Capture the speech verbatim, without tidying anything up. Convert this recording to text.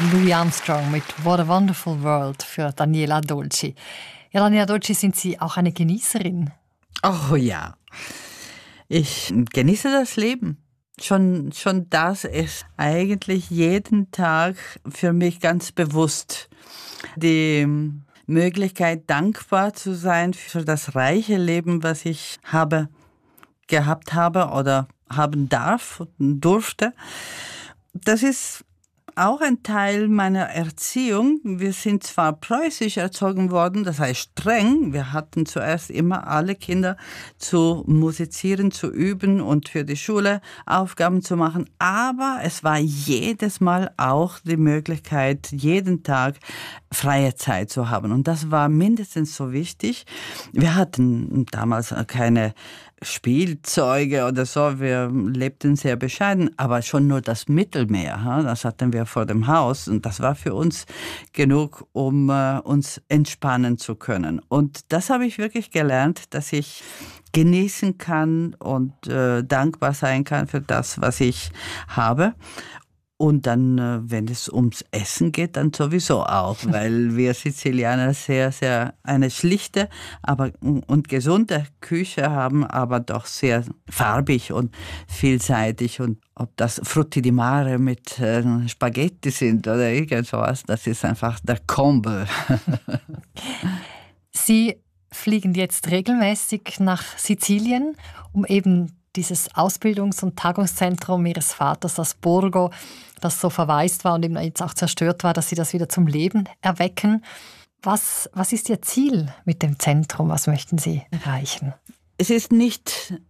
Louis Armstrong mit What a Wonderful World für Daniela Dolci. Ja, Daniela Dolci, sind Sie auch eine Genießerin? Oh ja, ich genieße das Leben. Schon, schon das ist eigentlich jeden Tag für mich ganz bewusst. Die Möglichkeit, dankbar zu sein für das reiche Leben, was ich habe, gehabt habe oder haben darf und durfte. Das ist auch ein Teil meiner Erziehung. Wir sind zwar preußisch erzogen worden, das heißt streng. Wir hatten zuerst immer alle Kinder zu musizieren, zu üben und für die Schule Aufgaben zu machen. Aber es war jedes Mal auch die Möglichkeit, jeden Tag freie Zeit zu haben. Und das war mindestens so wichtig. Wir hatten damals keine Spielzeuge oder so, wir lebten sehr bescheiden, aber schon nur das Mittelmeer, das hatten wir vor dem Haus und das war für uns genug, um uns entspannen zu können. Und das habe ich wirklich gelernt, dass ich genießen kann und äh, dankbar sein kann für das, was ich habe. Und dann, wenn es ums Essen geht, dann sowieso auch, weil wir Sizilianer sehr, sehr eine schlichte aber und gesunde Küche haben, aber doch sehr farbig und vielseitig. Und ob das Frutti di Mare mit äh, Spaghetti sind oder irgend sowas, das ist einfach der Combo. Sie fliegen jetzt regelmäßig nach Sizilien, um eben dieses Ausbildungs- und Tagungszentrum Ihres Vaters, das Borgo, das so verwaist war und eben jetzt auch zerstört war, dass Sie das wieder zum Leben erwecken. Was, was ist Ihr Ziel mit dem Zentrum? Was möchten Sie erreichen? Es ist nicht